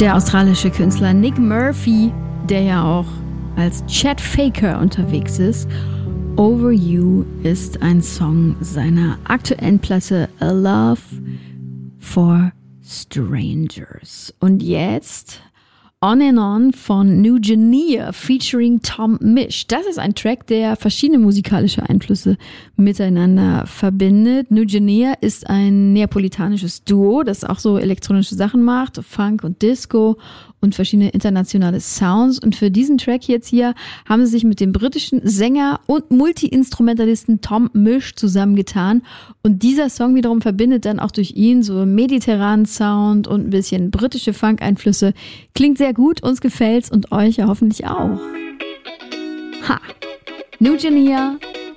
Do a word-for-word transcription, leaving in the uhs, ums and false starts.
Der australische Künstler Nick Murphy, der ja auch als Chet Faker unterwegs ist. Over You ist ein Song seiner aktuellen Platte A Love for Strangers. Und jetzt On and On von New Genia featuring Tom Misch. Das ist ein Track, der verschiedene musikalische Einflüsse miteinander verbindet. New Genia ist ein neapolitanisches Duo, das auch so elektronische Sachen macht, Funk und Disco und verschiedene internationale Sounds. Und für diesen Track jetzt hier haben sie sich mit dem britischen Sänger und Multi-Instrumentalisten Tom Misch zusammengetan. Und dieser Song wiederum verbindet dann auch durch ihn so mediterranen Sound und ein bisschen britische Funk-Einflüsse. Klingt sehr gut, uns gefällt's und euch ja hoffentlich auch. Ha! New Genia